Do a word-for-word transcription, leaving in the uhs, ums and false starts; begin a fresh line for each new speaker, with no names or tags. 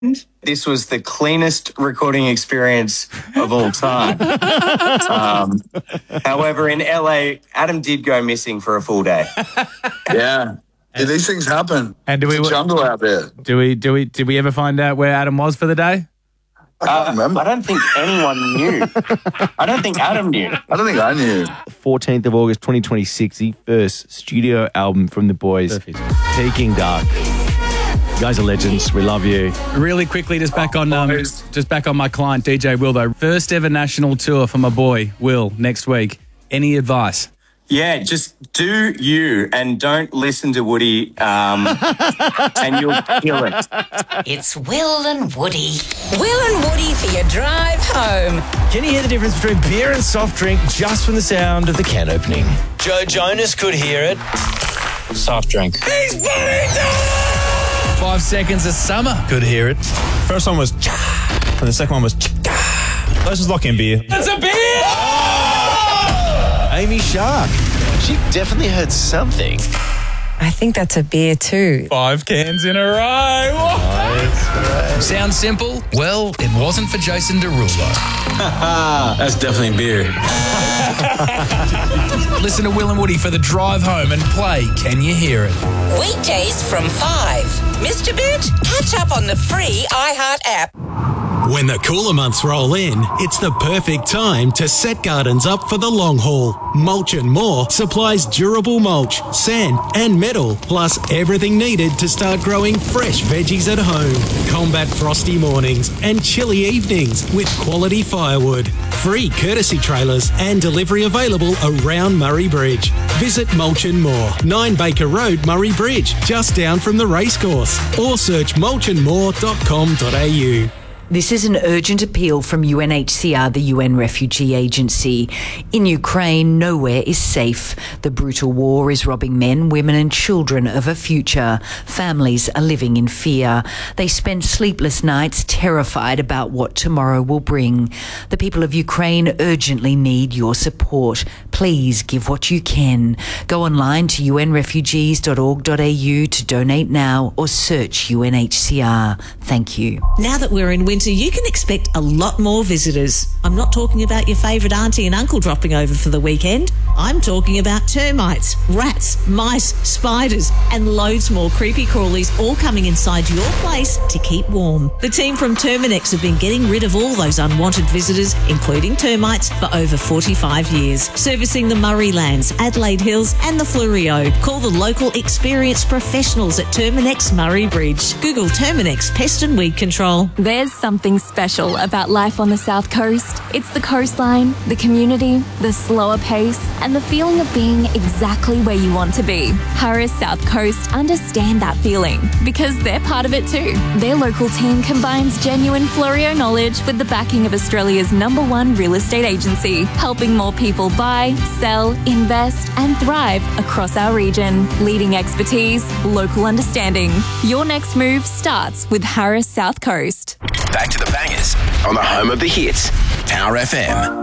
This was the cleanest recording experience of all time. um, however, in L A, Adam did go missing for a full day.
Yeah. Yeah, these things happen.
And do we
It's a jungle out there?
Do we? Do we? Did we ever find out where Adam was for the day?
I can't
Uh,
remember.
I don't think anyone knew. I don't think Adam knew.
I don't think I knew.
fourteenth of August, twenty twenty-six, the first studio album from the boys.
Perfect.
Peking Dark. You guys are legends. We love you.
Really quickly, just back on, um, just back on my client D J Will though. First ever national tour for my boy Will next week. Any advice?
Yeah, just do you and don't listen to Woody, um, and you'll kill it.
It's Will and Woody. Will and Woody for your drive home.
Can you hear the difference between beer and soft drink just from the sound of the can opening? Joe Jonas could hear it.
Soft drink.
He's burning
Five seconds of summer.
Could hear it.
First one was and the second one was let's just lock in beer.
It's a beer!
Amy Shark. She definitely heard something.
I think that's a beer too.
Five cans in a row.
Sounds simple? Well, it wasn't for Jason Derulo.
That's definitely beer.
Listen to Will and Woody for the drive home and play Can You Hear It?
Weekdays from five. Mister Bit, catch up on the free iHeart app.
When the cooler months roll in, it's the perfect time to set gardens up for the long haul. Mulch and More supplies durable mulch, sand and metal, plus everything needed to start growing fresh veggies at home. Combat frosty mornings and chilly evenings with quality firewood. Free courtesy trailers and delivery available around Murray Bridge. Visit Mulch and More, nine Baker Road, Murray Bridge, just down from the racecourse, or search mulch and more dot com dot a u.
This is an urgent appeal from U N H C R, the U N Refugee Agency. In Ukraine, nowhere is safe. The brutal war is robbing men, women and children of a future. Families are living in fear. They spend sleepless nights terrified about what tomorrow will bring. The people of Ukraine urgently need your support. Please give what you can. Go online to u n refugees dot org dot a u to donate now or search U N H C R. Thank you.
Now that we're in winter, you can expect a lot more visitors. I'm not talking about your favourite auntie and uncle dropping over for the weekend. I'm talking about termites, rats, mice, spiders, and loads more creepy crawlies all coming inside your place to keep warm. The team from Terminex have been getting rid of all those unwanted visitors, including termites, for over forty-five years, servicing the Murraylands, Adelaide Hills, and the Fleurieu. Call the local experienced professionals at Terminex Murray Bridge. Google Terminex Pest and Weed Control.
There's something special about life on the South Coast. It's the coastline, the community, the slower pace, and the feeling of being exactly where you want to be. Harris South Coast understand that feeling because they're part of it too. Their local team combines genuine Fleurieu knowledge with the backing of Australia's number one real estate agency, helping more people buy, sell, invest, and thrive across our region. Leading expertise, local understanding. Your next move starts with Harris South Coast.
Back to the bangers on the home of the hits, Power F M.